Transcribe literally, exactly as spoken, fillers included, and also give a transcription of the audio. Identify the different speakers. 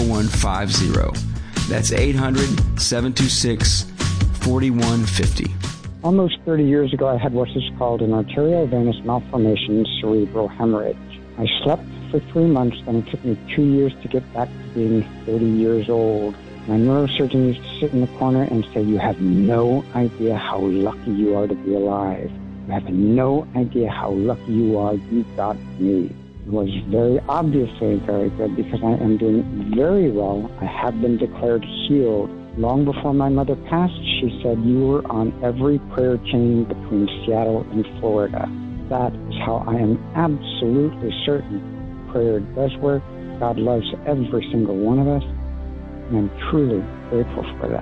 Speaker 1: one five zero. That's eight hundred, seven two six, four one five zero.
Speaker 2: Almost thirty years ago, I had what is called an arteriovenous malformation cerebral hemorrhage. I slept for three months, then it took me two years to get back to being thirty years old. My neurosurgeon used to sit in the corner and say, "You have no idea how lucky you are to be alive. You have no idea how lucky you are you got me." It was very obviously very good because I am doing very well. I have been declared healed. Long before my mother passed, she said, "You were on every prayer chain between Seattle and Florida." That is how I am absolutely certain prayer does work. God loves every single one of us, and I'm truly grateful for that.